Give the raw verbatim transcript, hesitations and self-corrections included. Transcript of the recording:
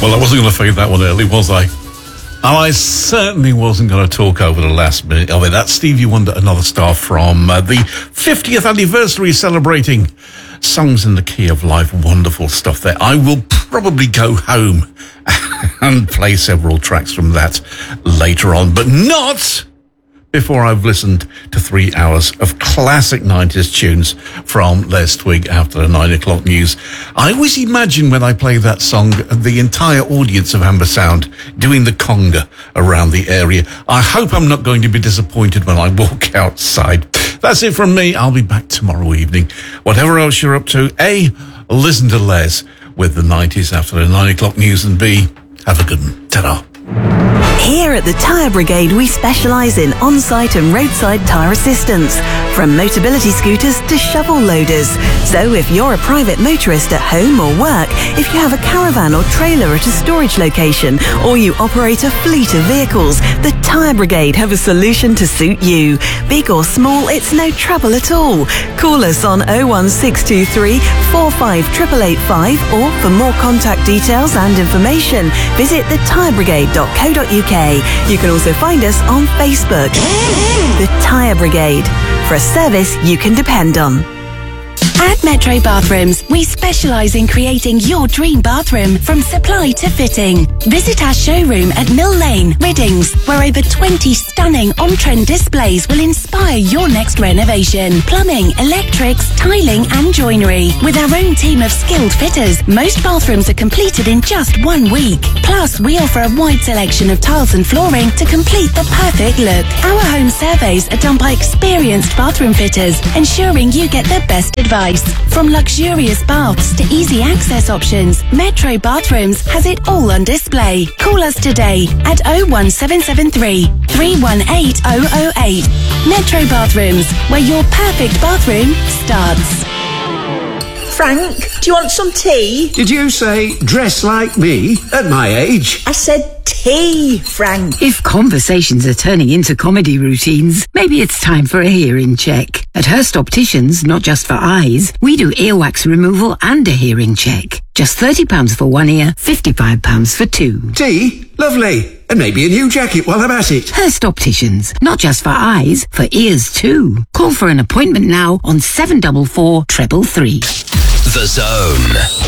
Well, I wasn't going to fade that one early, was I? And I certainly wasn't going to talk over the last minute of it. That's Stevie Wonder, Another Star, from uh, the fiftieth anniversary, celebrating Songs in the Key of Life. Wonderful stuff there. I will probably go home and play several tracks from that later on, but not before I've listened to three hours of classic nineties tunes from Les Twigg after the nine o'clock news. I always imagine when I play that song, the entire audience of Amber Sound doing the conga around the area. I hope I'm not going to be disappointed when I walk outside. That's it from me. I'll be back tomorrow evening. Whatever else you're up to, A, listen to Les with the nineties after the nine o'clock news, and B, have a good one. Ta-da. Here at the Tyre Brigade, we specialise in on-site and roadside tyre assistance, from Motability scooters to shovel loaders. So if you're a private motorist at home or work, if you have a caravan or trailer at a storage location, or you operate a fleet of vehicles, the Tyre Brigade have a solution to suit you. Big or small, it's no trouble at all. Call us on oh one six two three, four five eight eight eight five, or for more contact details and information, visit the tyre brigade dot co dot uk. You can also find us on Facebook. The Tyre Brigade, for a service you can depend on. At Metro Bathrooms, we specialise in creating your dream bathroom from supply to fitting. Visit our showroom at Mill Lane, Riddings, where over twenty stunning on-trend displays will inspire your next renovation. Plumbing, electrics, tiling and joinery. With our own team of skilled fitters, most bathrooms are completed in just one week. Plus, we offer a wide selection of tiles and flooring to complete the perfect look. Our home surveys are done by experienced bathroom fitters, ensuring you get the best advice. From luxurious baths to easy access options, Metro Bathrooms has it all on display. Call us today at oh one seven seven three, three one eight oh oh eight. Metro Bathrooms, where your perfect bathroom starts. Frank, do you want some tea? Did you say dress like me at my age? I said tea, Frank. If conversations are turning into comedy routines, maybe it's time for a hearing check. At Hurst Opticians, not just for eyes, we do earwax removal and a hearing check. Just thirty pounds for one ear, fifty-five pounds for two. Tea? Lovely. And maybe a new jacket while I'm at it. Hurst Opticians, not just for eyes, for ears too. Call for an appointment now on seven four four, three three three. The Zone.